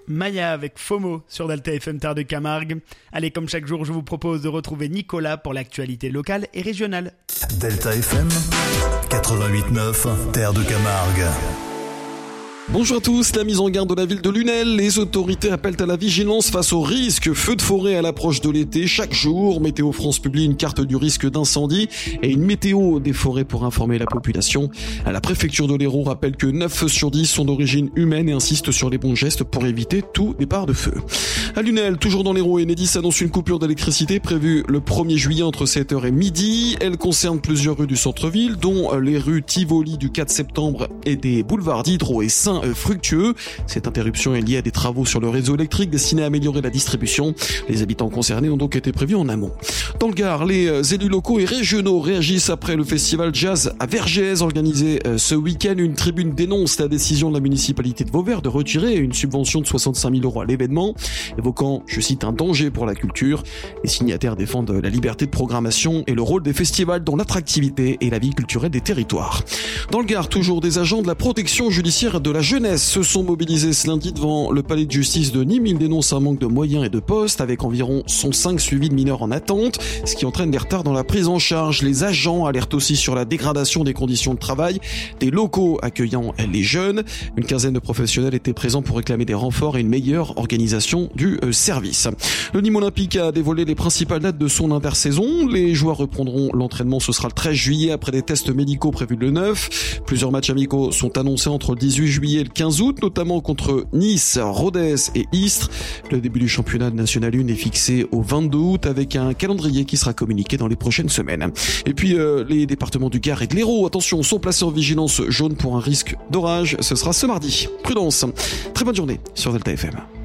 Maya avec FOMO sur Delta FM Terre de Camargue. Allez, comme chaque jour, je vous propose de retrouver Nicolas pour l'actualité locale et régionale. Delta FM 88.9 Terre de Camargue. Bonjour à tous, la mise en garde de la ville de Lunel. Les autorités appellent à la vigilance face au risque feu de forêt à l'approche de l'été. Chaque jour, Météo France publie une carte du risque d'incendie et une météo des forêts pour informer la population. La préfecture de l'Hérault rappelle que 9 feux sur 10 sont d'origine humaine et insiste sur les bons gestes pour éviter tout départ de feu. À Lunel, toujours dans l'Hérault, Enedis annonce une coupure d'électricité prévue le 1er juillet entre 7h et midi. Elle concerne plusieurs rues du centre-ville, dont les rues Tivoli du 4 septembre et des boulevards Diderot et Saint-Fructueux. Cette interruption est liée à des travaux sur le réseau électrique destinés à améliorer la distribution. Les habitants concernés ont donc été prévus en amont. Dans le Gard, les élus locaux et régionaux réagissent après le festival jazz à Vergès organisé ce week-end. Une tribune dénonce la décision de la municipalité de Vauvert de retirer une subvention de 65 000 € à l'événement, évoquant, je cite, un danger pour la culture. Les signataires défendent la liberté de programmation et le rôle des festivals dans l'attractivité et la vie culturelle des territoires. Dans le Gard, toujours des agents de la protection judiciaire et de la jeunesse se sont mobilisés ce lundi devant le palais de justice de Nîmes. Ils dénoncent un manque de moyens et de postes avec environ 105 suivis de mineurs en attente, ce qui entraîne des retards dans la prise en charge. Les agents alertent aussi sur la dégradation des conditions de travail des locaux accueillant les jeunes. Une quinzaine de professionnels étaient présents pour réclamer des renforts et une meilleure organisation du service. Le Nîmes Olympique a dévoilé les principales dates de son intersaison. Les joueurs reprendront l'entraînement, ce sera le 13 juillet après des tests médicaux prévus le 9. Plusieurs matchs amicaux sont annoncés entre le 18 juillet et le 15 août, notamment contre Nice, Rodez et Istres. Le début du championnat de National 1 est fixé au 22 août avec un calendrier qui sera communiqué dans les prochaines semaines. Et puis les départements du Gard et de l'Hérault, attention, sont placés en vigilance jaune pour un risque d'orage. Ce sera ce mardi. Prudence. Très bonne journée sur Delta FM.